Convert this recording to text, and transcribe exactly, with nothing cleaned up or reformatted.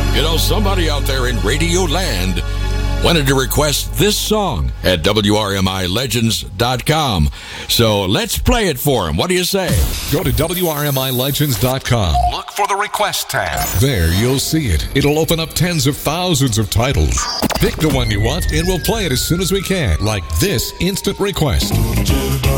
You know, somebody out there in Radio Land wanted to request this song at W R M I legends dot com. So let's play it for him. What do you say? Go to W R M I legends dot com. Look for the request tab. There, you'll see it. It'll open up tens of thousands of titles. Pick the one you want, and we'll play it as soon as we can, like this instant request.